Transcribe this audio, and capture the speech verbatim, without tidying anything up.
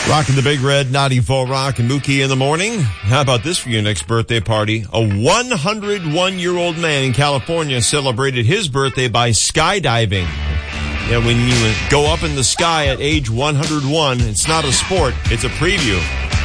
Rocking the Big Red, ninety-four Rock and Mookie in the morning. How about this for your next birthday party? A one hundred one year old man in California celebrated his birthday by skydiving. Yeah, when you go up in the sky at age one hundred one, it's not a sport, it's a preview.